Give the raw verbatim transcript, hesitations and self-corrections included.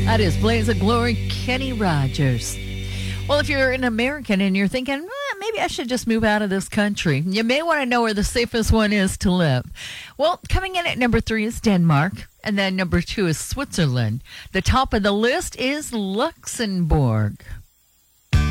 That is Blaze of Glory, Kenny Rogers. Well, if you're an American and you're thinking, eh, maybe I should just move out of this country, you may want to know where the safest one is to live. Well, coming in at number three is Denmark, and then number two is Switzerland. The top of the list is Luxembourg.